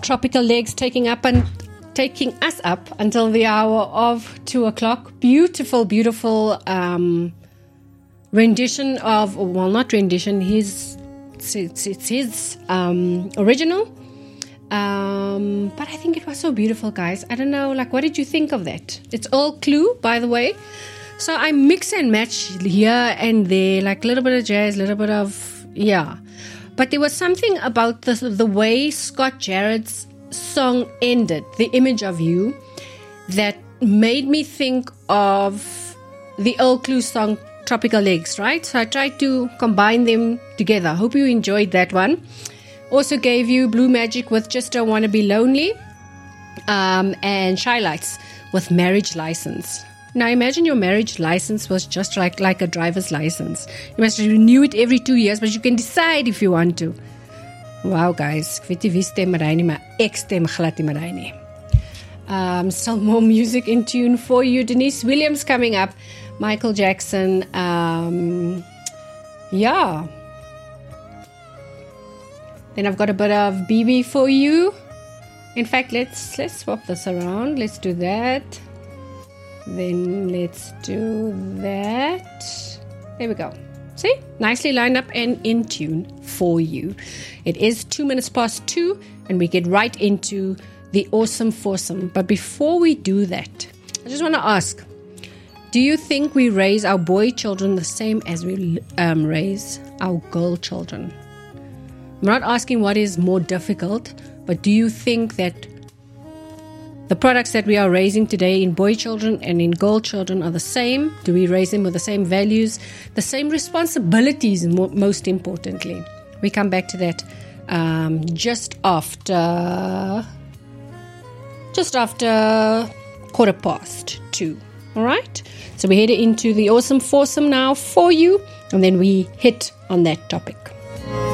Tropical Legs taking us up until the hour of 2 o'clock. Beautiful, beautiful rendition of, well, not rendition, it's his original. But I think it was so beautiful, guys. I don't know, like, what did you think of that? It's all Clue, by the way. So I mix and match here and there, like a little bit of jazz, a little bit of, yeah. But there was something about the way Scott Jarrett's song ended, The Image of You, that made me think of the old Clue song, Tropical Legs, right? So I tried to combine them together. Hope you enjoyed that one. Also gave you Blue Magic with Just Don't Wanna Be Lonely, and Shy Lights with Marriage License. Now imagine your marriage license was just like a driver's license. You must renew it every 2 years, but you can decide if you want to. Wow, guys. Ek weet nie wie stem ry nie, maar ek stem glad nie ry nie. Still more music in tune for you. Denise Williams coming up. Michael Jackson. Yeah. Then I've got a bit of BB for you. In fact, let's swap this around. Let's do that. Then let's do that. There we go. See? Nicely lined up and in tune for you. It is 2 minutes past 2 and we get right into the awesome foursome. But before we do that, I just want to ask, do you think we raise our boy children the same as we raise our girl children? I'm not asking what is more difficult, but do you think that the products that we are raising today in boy children and in girl children are the same? Do we raise them with the same values, the same responsibilities, most importantly? We come back to that just after 2:15. All right? So we head into the awesome foursome now for you, and then we hit on that topic.